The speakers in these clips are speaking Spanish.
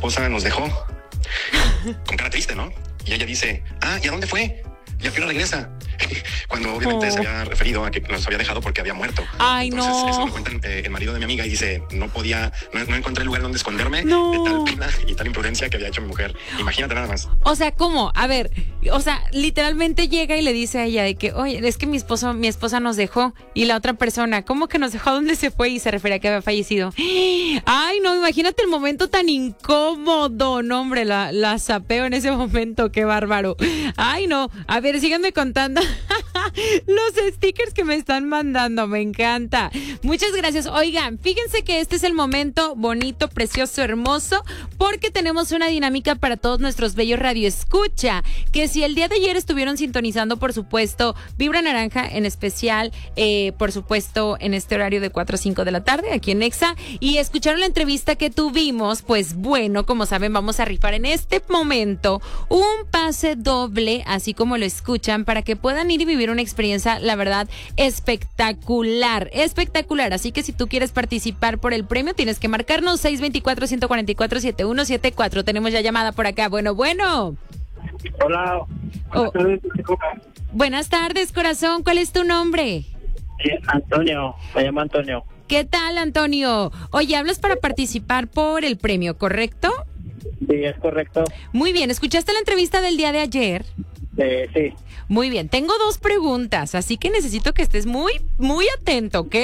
esposa nos dejó. Con cara triste, ¿no? Y ella dice, ¿y a dónde fue? ¿Y a qué hora regresa? Cuando obviamente se había referido a que nos había dejado porque había muerto. Ay, entonces, no. eso lo cuenta el marido de mi amiga y dice, no encontré lugar donde esconderme No. de tal pena y tal imprudencia que había hecho mi mujer. Imagínate nada más. O sea, ¿cómo? A ver, literalmente llega y le dice a ella de que, oye, es que mi esposa nos dejó. Y la otra persona, ¿cómo que nos dejó? ¿A dónde se fue? Y se refiere a que había fallecido. Ay, no, imagínate el momento tan incómodo. No, hombre, la sapeo en ese momento, qué bárbaro. Ay, no, a ver, síganme contando los stickers que me están mandando, me encanta. Muchas gracias. Oigan, fíjense que este es el momento bonito, precioso, hermoso, porque tenemos una dinámica para todos nuestros bellos radioescucha, que si el día de ayer estuvieron sintonizando, por supuesto, Vibra Naranja, en especial, por supuesto, en este horario de 4 a 5 de la tarde, aquí en Exa, y escucharon la entrevista que tuvimos, pues bueno, como saben, vamos a rifar en este momento un pase doble, así como lo escuchan, para que puedan ir y vivir una experiencia, la verdad, espectacular. Así que si tú quieres participar por el premio, tienes que marcarnos 624-144-7174. Tenemos ya llamada por acá. Bueno. Hola. Buenas tardes, corazón. ¿Cuál es tu nombre? Antonio, me llamo Antonio. ¿Qué tal, Antonio? Oye, hablas para participar por el premio, ¿correcto? Sí, es correcto. Muy bien, ¿escuchaste la entrevista del día de ayer? Sí. Muy bien, tengo 2 preguntas, así que necesito que estés muy, muy atento, ¿ok?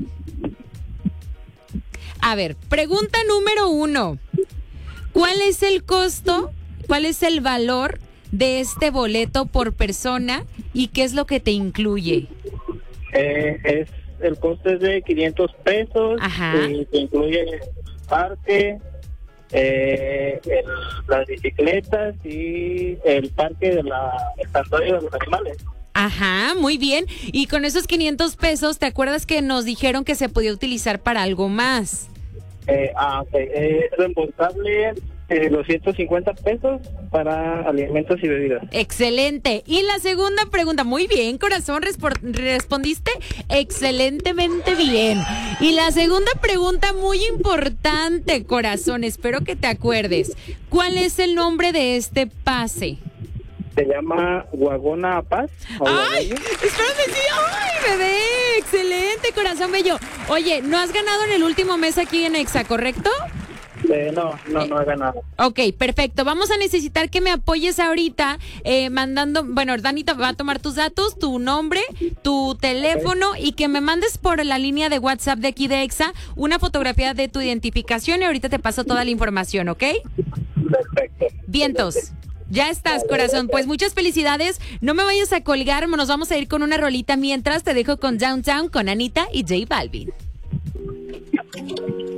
A ver, pregunta número 1. ¿Cuál es el costo, cuál es el valor de este boleto por persona y qué es lo que te incluye? El costo es de 500 pesos. Ajá. Y te incluye parque, las bicicletas y el parque el santuario de los animales. Ajá, muy bien. Y con esos 500 pesos, ¿te acuerdas que nos dijeron que se podía utilizar para algo más? Okay. Es reembolsable los 150 pesos para alimentos y bebidas. Excelente. Y la segunda pregunta, muy bien, corazón, respondiste excelentemente bien. Y la segunda pregunta, muy importante, corazón, espero que te acuerdes. ¿Cuál es el nombre de este pase? Se llama Guagona Paz. ¡Ay! Espérame, sí. ¡Ay, bebé! Excelente, corazón bello. Oye, ¿no has ganado en el último mes aquí en Exa, correcto? No he ganado. Ok, perfecto. Vamos a necesitar que me apoyes ahorita mandando, bueno, Danita va a tomar tus datos, tu nombre, tu teléfono y que me mandes por la línea de WhatsApp de aquí de Exa una fotografía de tu identificación y ahorita te paso toda la información, ¿ok? Perfecto. Vientos. Ya estás, corazón. Pues muchas felicidades. No me vayas a colgar. Nos vamos a ir con una rolita mientras te dejo con Downtown, con Anita y J Balvin.